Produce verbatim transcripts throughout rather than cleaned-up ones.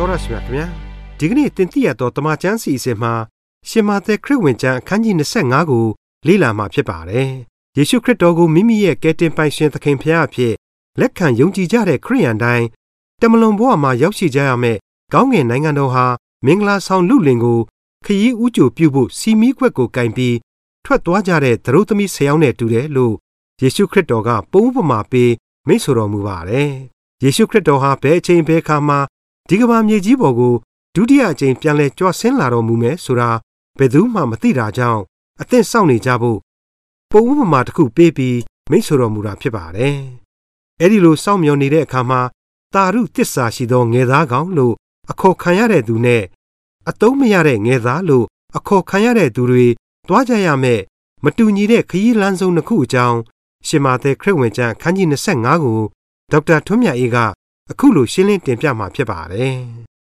တော်ရရှိမြခင်ဗျာဒီကနေ့တင်ပြရတော့တမချန်းစီအစဉ်မှာရှင်မာသက်ခရစ်ဝင်ကျမ်းအခန်းကြီးยี่สิบห้าကိုလေ့လာမှာဖြစ်ပါတယ်ယေရှုခရစ်တော်ကိုမိမိရဲ့ကယ်တင်ပိုင်ရှင်သခင်ဖခင်အဖြစ်လက်ခံယုံကြည်ကြတဲ့ခရိယန်တိုင်းတမလွန်ဘဝမှာရောက်ရှိကြရမယ့်ကောင်းငင်နိုင်ငံတော်ဟာမင်္ဂလာဆောင်လူလင်ကိုခရီးဥကြိုပြုဖို့စီမီးကွက်ကိုကင်ပြီးထွက်သွားကြတဲ့သရုပ်သမီးဆယ်ယောက်နဲ့တူတယ်လို့ယေရှုခရစ်တော်ကပုံဥပမာပေးမိန့်ဆိုတော်မူပါတယ်ယေရှုခရစ်တော်ဟာဘယ်အချိန်ဘယ်အခါမှာဒီကမ္ဘာမြေကြီးပေါ်ကိုဒုတိယအကြိမ်ပြန်လဲကြွဆင်းလာတော်မူမယ်ဆိုတာဘယ်သူမှမသိတာကြောင့်အသင့်စောင့်နေကြဖို့ပုံဥပမာတစ်ခုပေးပြီးမိန့်ဆိုတော်မူတာဖြစ်ပါတယ်အဲ့ဒီလိုစောင့်မျှော်နေတဲ့အခါမှာတာရုတစ္ဆာရှိသောငယ်သားကောင်လို့အခေါ်ခံရတဲ့သူနဲ့အတုံးမရတဲ့ငယ်သားလို့အခေါ်ခံရတဲ့သူတွေတွားကြရမယ့်မတူညီတဲ့ခရီးလမ်းဆုံးတစ်ခုအကြောင်းရှင်မာသက်ခရစ်ဝင်ကျမ်းအခန်းကြီးยี่สิบห้าကိုဒေါက်တာထွန်းမြတ်အေးကအခုလိုရှင်းလင်းတင်ပြမှာဖြစ်ပါတယ်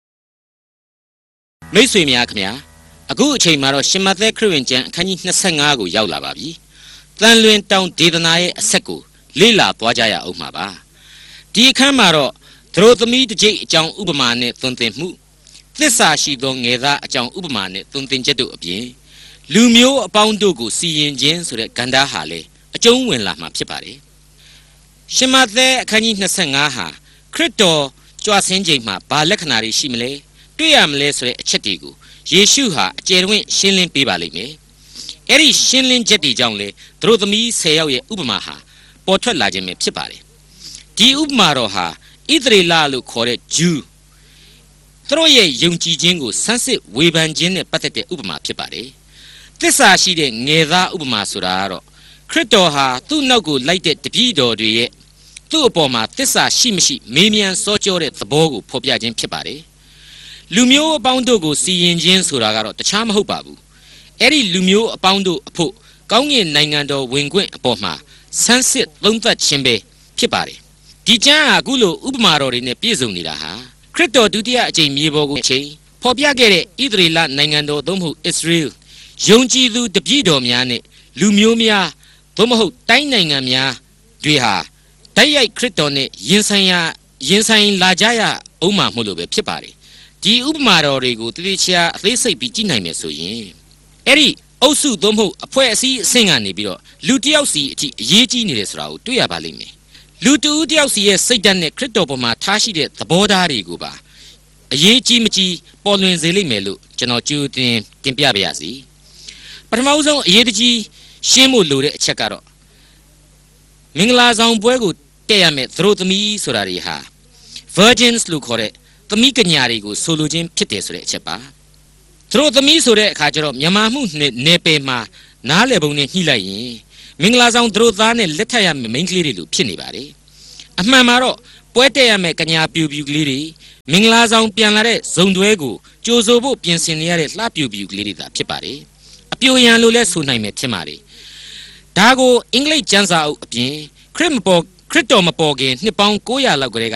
မိတ်ဆွေများခင်ဗျာအခုအချိန်မှာတော့ရှင်မာသက်ခရစ်ဝင်ကျမ်းအခန်းကြီးยี่สิบห้าကိုရောက်လာပါပြီတန်လွင်တောင်ဒေသနာရဲ့အဆက်ကိုလေ့လာသွားကြရအောင်မှာပါဒီအခန်းမှာတော့သတို့သမီးတစ်ကြိမ်အကြောင်းဥပမာနဲ့သွန်သင်မှုသစ္စာရှိသောငယ်သားအကြောင်းဥပမာနဲ့သွန်သင်ချက်တို့အပြင်လူမျိုးအပေါင်းတို့ကိုစီရင်ခြင်းဆိုတဲ့ဂန္ဓာဟာလေအကျုံးဝင်လာမှာဖြစ်ပါတယ်ရှင်မာသက်အခန်းကြီးยี่สิบห้าဟာခရစ်တော်ကြွဆင်းချိန်မှာဘာလက္ခဏာတွေရှိမလဲတွေ့ရမလဲဆိုတဲ့အချက်တွေကိုယေရှုဟာအကျယ်တွင်ရှင်းလင်းပေးပါလိမ့်မယ်အဲ့ဒီရှင်းလင်းချက်တွေကြောင့်လေသူတို့သမီးဆယ်ယောက်ရဲ့ဥပမာဟာပေါ်ထွက်လာခြင်းပဲဖြစ်ပါတယ်ဒီဥပမာတော်ဟာဣသရေလလို့ခေါ်တဲ့ဂျူးသူတို့ရဲ့ယုံကြည်ခြင်းကိုဆန်းစစ်ဝေဖန်ခြင်းနဲ့ပတ်သက်တဲ့ဥပမာဖြစ်ပါတယ်သစ္စာရှိတဲ့ငယ်သားဥပမာဆိုတာကတော့ခရစ်တော်ဟာသူ့နောက်ကိုလိုက်တဲ့တပည့်တော်တွေရဲ့သူ့အပေါ်မှာသစ္စာရှိမရှိမေးမြန်းစောကြောတဲ့သဘောကိုဖော်ပြခြင်းဖြစ်ပါတယ်လူမျိုးအပေါင်းတို့ကိုစီရင်ခြင်းဆိုတာကတော့တခြားမဟုတ်ပါဘူးအဲ့ဒီလူမျိုးအပေါင်းတို့အဖို့ကောင်းကင်နိုင်ငံတော်ဝင်ခွင့်အပေါ်မှာဆန်းစစ်သုံးသပ်ခြင်းပဲဖြစ်ပါတယ်ဒီကျမ်းဟာအခုလိုဥပမာတော်တွေနဲ့ပြည့်စုံနေတာဟာခရစ်တော်ဒုတိယအကြိမ်မြေပေါ်ကိုအချိန်ဖော်ပြခဲ့တဲ့ဣသရေလနိုင်ငံတော်သို့မဟုတ်ဣသရေလယုံကြည်သူတပည့်တော်များနဲ့လူမျိုးများသို့မဟုတ်တိုင်းနိုင်ငံများတွေဟာတိုက်ရိုက်ခရစ်တော်နဲ့ယဉ်ဆိုင်ရယဉ်ဆိုင်လာကြရအောင်မှမို့လို့ပဲဖြစ်ပါတယ်ဒီဥပမာတော်တွေကိုတတိချာအသေးစိတ်ပြီးကြည့်နိုင်မယ်ဆိုရင်အဲ့ဒီအုပ်စုသို့မဟုတ်အဖွဲ့အစည်းအဆင့်ကနေပြီးတော့လူတစ်ယောက်စီအထိအရေးကြီးနေတယ်ဆိုတာကိုတွေ့ရပါလိမ့်မယ်လူတူဦးတယောက်စီရဲ့စိတ်ဓာတ်နဲ့ခရစ်တော်ပေါ်မှာထားရှိတဲ့သဘောထားတွေကိုပါအရေးကြီးမကြီးပေါ်လွင်စေလိမ့်မယ်လို့ကျွန်တော်ကြိုတင်တင်ပြပါရစေပထမဆုံးအရေးတကြီးရှင်းဖို့လိုတဲ့အချက်ကတော့မင်္ဂလာဆောင်ပွဲကိုတက်ရမယ့်သတို့သမီးဆိုတာတွေဟာ virgins လို့ခေါ်တဲ့သမီးကညာတွေကိုဆိုလိုခြင်းဖြစ်တယ်ဆိုတဲ့အချက်ပါသတို့သမီးဆိုတဲ့အခါကျတော့မြန်မာမှုနယ်ပယ်မှာနားလည်ပုံနဲ့ညှိလိုက်ရင်မင်္ဂလာဆောင်သတို့သားနဲ့လက်ထပ်ရမယ့်မိန်းကလေးတွေလို့ဖြစ်နေပါတယ်အမှန်မှာတော့ပွဲတက်ရမယ့်ကညာပြူပြူကလေးတွေမင်္ဂလာဆောင်ပြန်လာတဲ့ဇုံတွဲကိုကြိုဆိုဖို့ပြင်ဆင်နေရတဲ့လှပြူပြူကလေးတွေသာဖြစ်ပါတယ်အပြိုရန်လို့လဲဆိုနိုင်မယ်ဖြစ်ပါတယ်ဒါကိုအင်္ဂလိပ်ကျမ်းစာအုပ်အပြင်ခရစ်မပေါ်ခရစ်တော်မပေါ်ခင်နှစ်ပေါင်း၉00လောက်ကလေးက